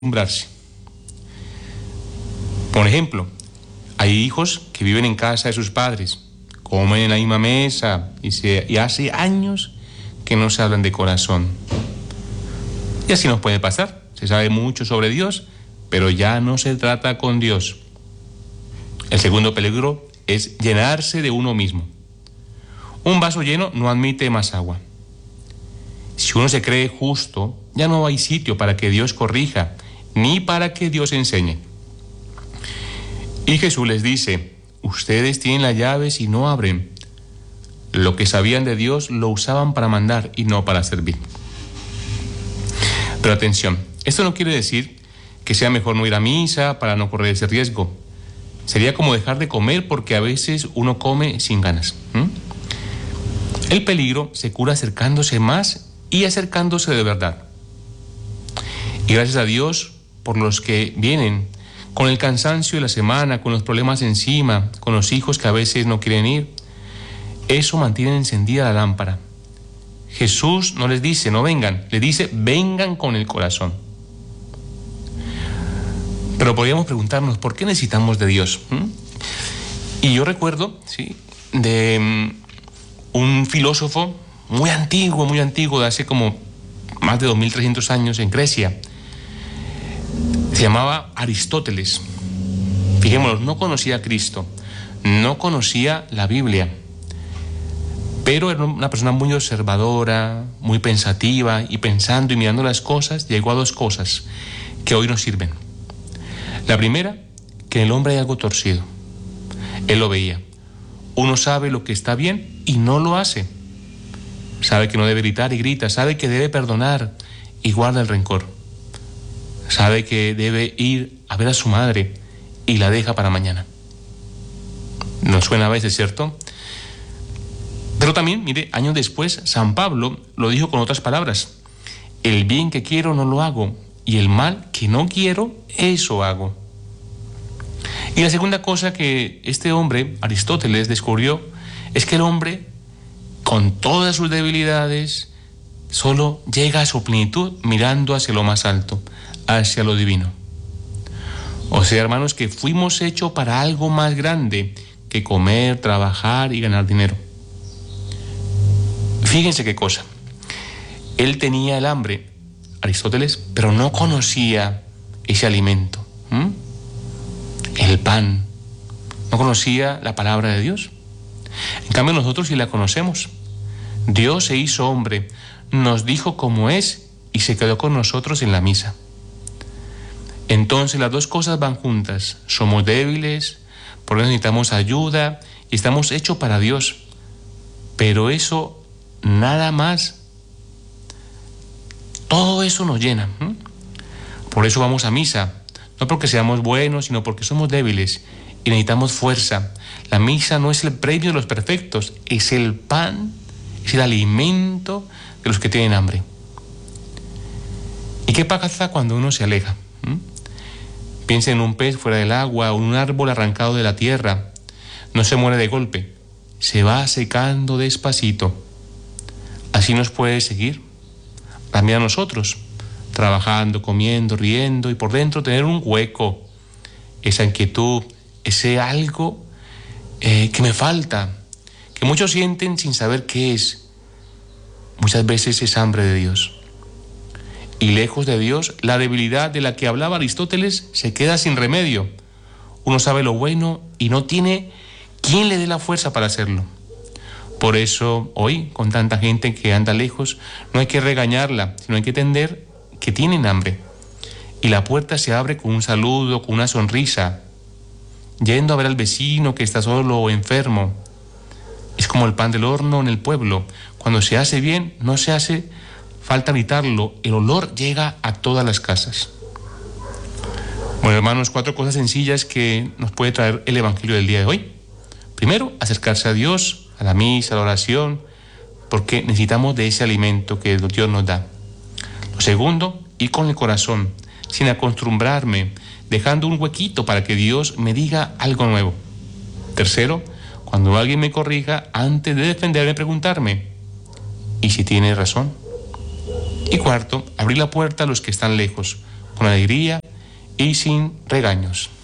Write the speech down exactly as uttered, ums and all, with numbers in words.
acostumbrarse. Por ejemplo, hay hijos que viven en casa de sus padres, comen en la misma mesa y, se, y hace años que no se hablan de corazón. Y así nos puede pasar. Se sabe mucho sobre Dios, pero ya no se trata con Dios. El segundo peligro es llenarse de uno mismo. Un vaso lleno no admite más agua. Si uno se cree justo, ya no hay sitio para que Dios corrija, ni para que Dios enseñe. Y Jesús les dice: ustedes tienen las llaves y no abren. Lo que sabían de Dios lo usaban para mandar y no para servir. Pero atención, esto no quiere decir que sea mejor no ir a misa para no correr ese riesgo. Sería como dejar de comer porque a veces uno come sin ganas. ¿Mm? El peligro se cura acercándose más y acercándose de verdad. Y gracias a Dios por los que vienen con el cansancio de la semana, con los problemas encima, con los hijos que a veces no quieren ir. Eso mantiene encendida la lámpara. Jesús no les dice no vengan, les dice vengan con el corazón. Pero podríamos preguntarnos, ¿por qué necesitamos de Dios? ¿Mm? Y yo recuerdo, sí, de um, un filósofo muy antiguo, muy antiguo, de hace como más de dos mil trescientos años en Grecia. Se llamaba Aristóteles. Fijémonos, no conocía a Cristo, no conocía la Biblia, pero era una persona muy observadora, muy pensativa, y pensando y mirando las cosas, llegó a dos cosas que hoy nos sirven. La primera, que en el hombre hay algo torcido. Él lo veía. Uno sabe lo que está bien y no lo hace. Sabe que no debe gritar y grita, sabe que debe perdonar y guarda el rencor. Sabe que debe ir a ver a su madre y la deja para mañana. Nos suena a veces, ¿cierto? Pero también, mire, años después, San Pablo lo dijo con otras palabras: el bien que quiero no lo hago, y el mal que no quiero, eso hago. Y la segunda cosa que este hombre, Aristóteles, descubrió es que el hombre, con todas sus debilidades, solo llega a su plenitud mirando hacia lo más alto, hacia lo divino. O sea, hermanos, que fuimos hechos para algo más grande que comer, trabajar y ganar dinero. Fíjense qué cosa. Él tenía el hambre, Aristóteles, pero no conocía ese alimento, ¿Mm? el pan. No conocía la palabra de Dios. En cambio, nosotros sí la conocemos. Dios se hizo hombre, nos dijo cómo es y se quedó con nosotros en la misa. Entonces las dos cosas van juntas. Somos débiles, por eso necesitamos ayuda y estamos hechos para Dios. Pero eso, nada más. Todo eso nos llena. ¿Mm? Por eso vamos a misa. No porque seamos buenos, sino porque somos débiles y necesitamos fuerza. La misa no es el premio de los perfectos, es el pan, es el alimento de los que tienen hambre. ¿Y qué pasa cuando uno se aleja? ¿Mm? Piensa en un pez fuera del agua o un árbol arrancado de la tierra. No se muere de golpe, se va secando despacito. Así nos puede seguir también a nosotros, trabajando, comiendo, riendo, y por dentro tener un hueco, esa inquietud, ese algo eh, que me falta, que muchos sienten sin saber qué es. Muchas veces es hambre de Dios. Y lejos de Dios, la debilidad de la que hablaba Aristóteles se queda sin remedio. Uno sabe lo bueno y no tiene quien le dé la fuerza para hacerlo. Por eso hoy, con tanta gente que anda lejos, no hay que regañarla, sino hay que entender que tienen hambre. Y la puerta se abre con un saludo, con una sonrisa, yendo a ver al vecino que está solo o enfermo. Es como el pan del horno en el pueblo. Cuando se hace bien, no se hace falta gritarlo, el olor llega a todas las casas. Bueno, hermanos, cuatro cosas sencillas que nos puede traer el Evangelio del día de hoy. Primero, acercarse a Dios, a la misa, a la oración, porque necesitamos de ese alimento que Dios nos da. Lo segundo, ir con el corazón, sin acostumbrarme, dejando un huequito para que Dios me diga algo nuevo. Tercero, cuando alguien me corrija, antes de defenderme, preguntarme, ¿y si tiene razón? Y cuarto, abrir la puerta a los que están lejos, con alegría y sin regaños.